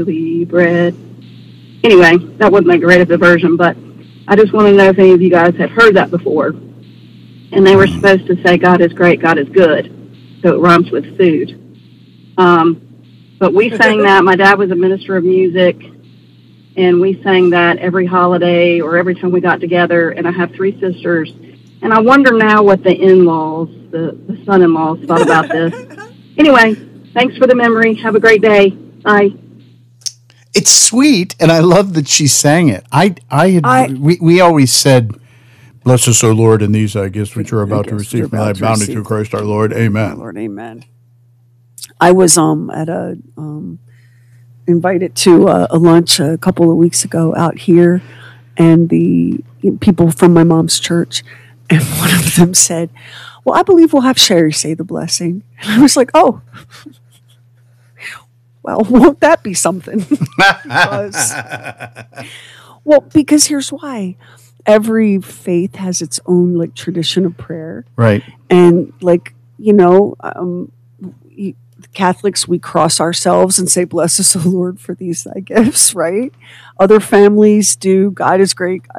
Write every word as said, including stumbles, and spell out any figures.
the bread. Anyway, that wasn't the greatest version, but I just want to know if any of you guys had heard that before. And they were supposed to say, God is great, God is good. So it rhymes with food. Um, but we sang that. My dad was a minister of music, and we sang that every holiday or every time we got together. And I have three sisters. And I wonder now what the in-laws, the, the son-in-laws, thought about this. Anyway, thanks for the memory. Have a great day. Bye. It's sweet, and I love that she sang it. I, I, had, I we, we always said, "Bless us, O Lord, in these thy gifts which we're about to receive from thy bounty through Christ our Lord." Amen. Lord, amen. I was um at a um invited to a, a lunch a couple of weeks ago out here, and the people from my mom's church, and one of them said, "Well, I believe we'll have Sherry say the blessing." And I was like, "Oh, well, won't that be something?" because, well, because here's why. Every faith has its own like tradition of prayer. Right. And like, you know, um, we, Catholics, we cross ourselves and say, "Bless us, O Lord, for these thy gifts," right? Other families do, "God is great,